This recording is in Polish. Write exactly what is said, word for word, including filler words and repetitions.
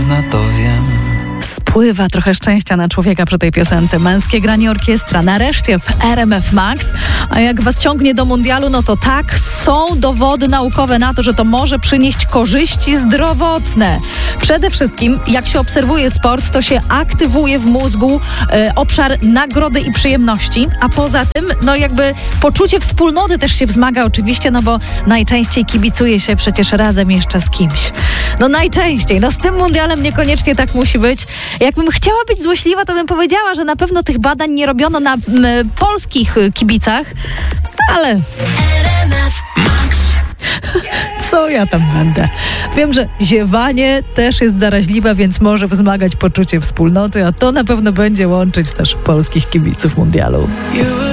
dawna to wiem. Spływa trochę szczęścia na człowieka przy tej piosence. Męskie granie orkiestra nareszcie w R M F Max. A jak was ciągnie do mundialu, no to tak, są dowody naukowe na to, że to może przynieść korzyści zdrowotne. Przede wszystkim, jak się obserwuje sport, to się aktywuje w mózgu e, obszar nagrody i przyjemności, a poza tym, no jakby poczucie wspólnoty też się wzmaga oczywiście, no bo najczęściej kibicuje się przecież razem jeszcze z kimś. No najczęściej, no z tym mundialem niekoniecznie tak musi być. Jakbym chciała być złośliwa, to bym powiedziała, że na pewno tych badań nie robiono na m, polskich kibicach, ale co ja tam będę? Wiem, że ziewanie też jest zaraźliwe, więc może wzmagać poczucie wspólnoty, a to na pewno będzie łączyć też polskich kibiców mundialu.